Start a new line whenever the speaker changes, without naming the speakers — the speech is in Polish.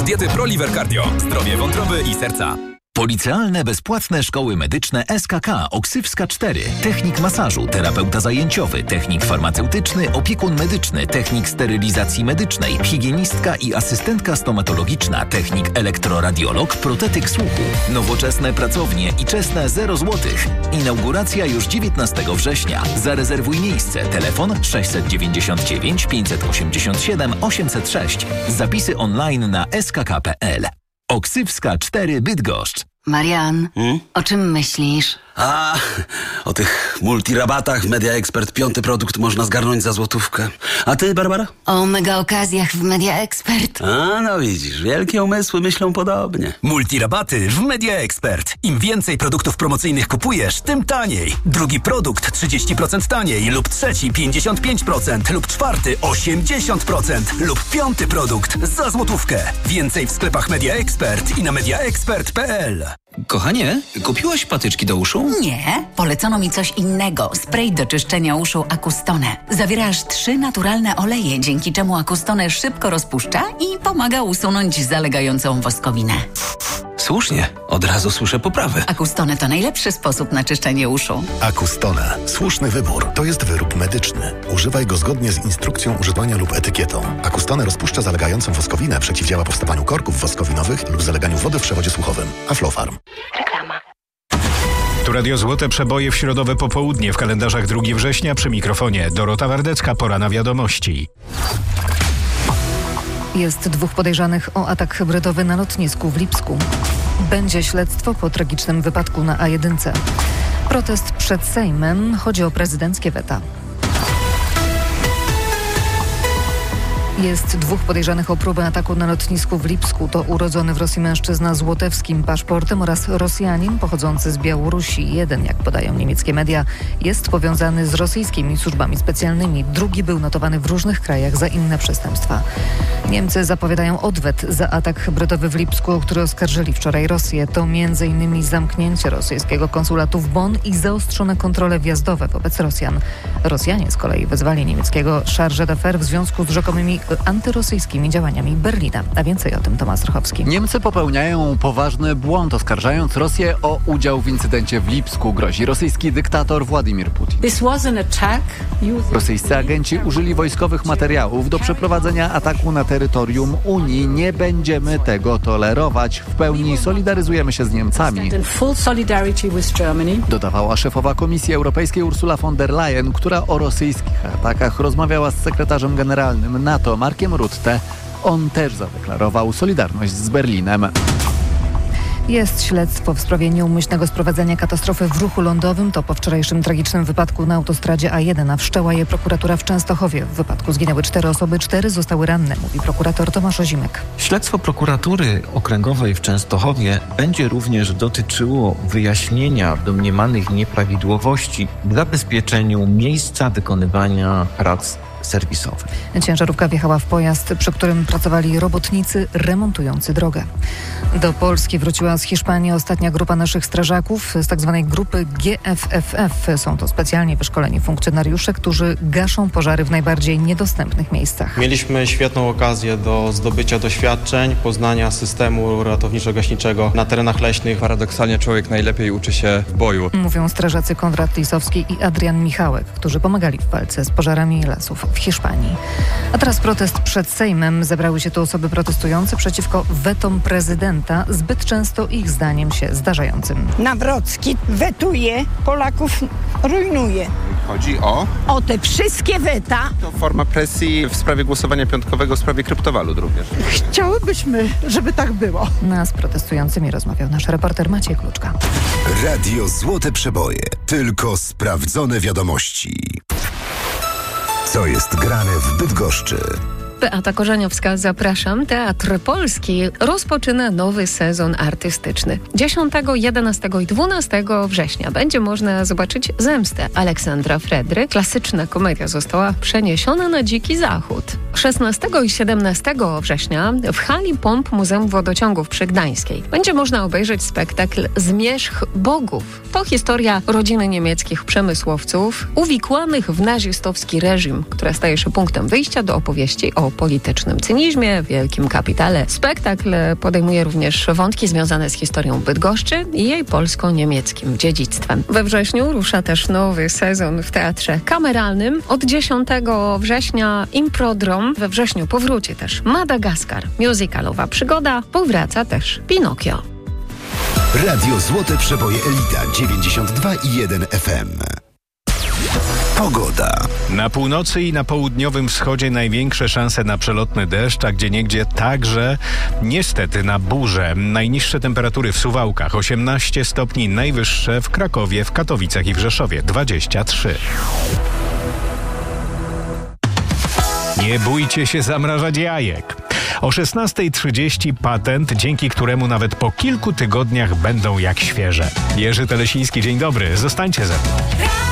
diety ProLiver Cardio. Zdrowie wątroby i serca.
Policealne bezpłatne szkoły medyczne SKK Oksywska 4. Technik masażu, terapeuta zajęciowy, technik farmaceutyczny, opiekun medyczny, technik sterylizacji medycznej, higienistka i asystentka stomatologiczna, technik elektroradiolog, protetyk słuchu. Nowoczesne pracownie i czesne 0 zł. Inauguracja już 19 września. Zarezerwuj miejsce. Telefon 699 587 806. Zapisy online na skk.pl. Oksywska 4 Bydgoszcz.
Marian, o czym myślisz?
O tych multirabatach Media Expert 5. produkt można zgarnąć za złotówkę. A ty, Barbara?
O mega okazjach w Media Expert.
No widzisz, wielkie umysły myślą podobnie.
Multirabaty w Media Expert. Im więcej produktów promocyjnych kupujesz, tym taniej. Drugi produkt 30% taniej lub trzeci 55% lub czwarty 80% lub 5. produkt za złotówkę. Więcej w sklepach Media Expert i na mediaexpert.pl.
Kochanie, kupiłaś patyczki do uszu?
Nie, polecono mi coś innego. Spray do czyszczenia uszu Acustone. Zawiera aż 3 naturalne oleje, dzięki czemu Acustone szybko rozpuszcza i pomaga usunąć zalegającą woskowinę.
Słusznie, od razu słyszę poprawę.
Acustone to najlepszy sposób na czyszczenie uszu.
Acustone. Słuszny wybór. To jest wyrób medyczny. Używaj go zgodnie z instrukcją używania lub etykietą. Acustone rozpuszcza zalegającą woskowinę, przeciwdziała powstawaniu korków woskowinowych lub zaleganiu wody w przewodzie słuchowym. Aflofarm.
Reklama.
Tu Radio Złote Przeboje w środowe popołudnie w kalendarzach 2 września. Przy mikrofonie Dorota Wardecka. Pora na wiadomości.
Jest 2 podejrzanych o atak hybrydowy na lotnisku w Lipsku. Będzie śledztwo po tragicznym wypadku na A1. Protest przed Sejmem. Chodzi o prezydenckie weta. Jest 2 podejrzanych o próbę ataku na lotnisku w Lipsku. To urodzony w Rosji mężczyzna z łotewskim paszportem oraz Rosjanin pochodzący z Białorusi. Jeden, jak podają niemieckie media, jest powiązany z rosyjskimi służbami specjalnymi. Drugi był notowany w różnych krajach za inne przestępstwa. Niemcy zapowiadają odwet za atak hybrydowy w Lipsku, o który oskarżyli wczoraj Rosję. To m.in. zamknięcie rosyjskiego konsulatu w Bonn i zaostrzone kontrole wjazdowe wobec Rosjan. Rosjanie z kolei wezwali niemieckiego chargé d'affaires w związku z rzekomymi antyrosyjskimi działaniami Berlina. A więcej o tym Tomasz Rochowski.
Niemcy popełniają poważny błąd, oskarżając Rosję o udział w incydencie w Lipsku, grozi rosyjski dyktator Władimir Putin. Rosyjscy agenci użyli wojskowych materiałów do przeprowadzenia ataku na terytorium Unii. Nie będziemy tego tolerować. W pełni solidaryzujemy się z Niemcami, dodawała szefowa Komisji Europejskiej Ursula von der Leyen, która o rosyjskich atakach rozmawiała z sekretarzem generalnym NATO Markiem Rutte. On też zadeklarował solidarność z Berlinem.
Jest śledztwo w sprawie nieumyślnego sprowadzenia katastrofy w ruchu lądowym. To po wczorajszym tragicznym wypadku na autostradzie A1, a wszczęła je prokuratura w Częstochowie. W wypadku zginęły 4 osoby, 4 zostały ranne, mówi prokurator Tomasz Ozimek.
Śledztwo prokuratury okręgowej w Częstochowie będzie również dotyczyło wyjaśnienia domniemanych nieprawidłowości w zabezpieczeniu miejsca wykonywania prac serwisowych.
Ciężarówka wjechała w pojazd, przy którym pracowali robotnicy remontujący drogę. Do Polski wróciła z Hiszpanii ostatnia grupa naszych strażaków z tzw. grupy GFFF. Są to specjalnie wyszkoleni funkcjonariusze, którzy gaszą pożary w najbardziej niedostępnych miejscach.
Mieliśmy świetną okazję do zdobycia doświadczeń, poznania systemu ratowniczo-gaśniczego na terenach leśnych.
Paradoksalnie człowiek najlepiej uczy się w boju.
Mówią strażacy Konrad Lisowski i Adrian Michałek, którzy pomagali w walce z pożarami lasów w Hiszpanii. A teraz protest przed Sejmem. Zebrały się tu osoby protestujące przeciwko wetom prezydenta, zbyt często ich zdaniem się zdarzającym.
Nawrocki wetuje, Polaków rujnuje.
Chodzi o?
O te wszystkie weta.
To forma presji w sprawie głosowania piątkowego, w sprawie kryptowalut również.
Chciałybyśmy, żeby tak było.
Z protestującymi rozmawiał nasz reporter Maciej Kluczka.
Radio Złote Przeboje. Tylko sprawdzone wiadomości. Co jest grane w Bydgoszczy?
Beata Korzeniowska, zapraszam. Teatr Polski rozpoczyna nowy sezon artystyczny. 10, 11 i 12 września będzie można zobaczyć Zemstę Aleksandra Fredry. Klasyczna komedia została przeniesiona na Dziki Zachód. 16 i 17 września w hali pomp Muzeum Wodociągów przy Gdańskiej będzie można obejrzeć spektakl Zmierzch Bogów. To historia rodziny niemieckich przemysłowców uwikłanych w nazistowski reżim, która staje się punktem wyjścia do opowieści o o politycznym cynizmie, wielkim kapitale. Spektakl podejmuje również wątki związane z historią Bydgoszczy i jej polsko-niemieckim dziedzictwem. We wrześniu rusza też nowy sezon w Teatrze Kameralnym. Od 10 września Improdrom. We wrześniu powróci też Madagaskar. Musicalowa przygoda. Powraca też Pinokio.
Radio Złote Przeboje Elita 92,1 FM. Pogoda.
Na północy i na południowym wschodzie największe szanse na przelotny deszcz, a gdzieniegdzie także niestety na burzę. Najniższe temperatury w Suwałkach 18 stopni, najwyższe w Krakowie, w Katowicach i w Rzeszowie 23. Nie bójcie się zamrażać jajek. O 16:30 patent, dzięki któremu nawet po kilku tygodniach będą jak świeże. Jerzy Telesiński, dzień dobry, zostańcie ze mną.